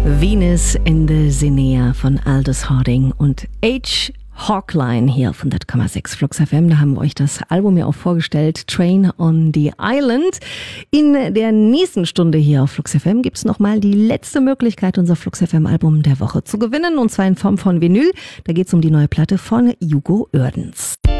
Venus in the Zinnia von Aldous Harding und H. Hawkline hier auf 100,6 Flux FM. Da haben wir euch das Album ja auch vorgestellt, Train on the Island. In der nächsten Stunde hier auf Flux FM gibt es nochmal die letzte Möglichkeit, unser Flux FM Album der Woche zu gewinnen. Und zwar in Form von Vinyl. Da geht es um die neue Platte von Hugo Oerdens.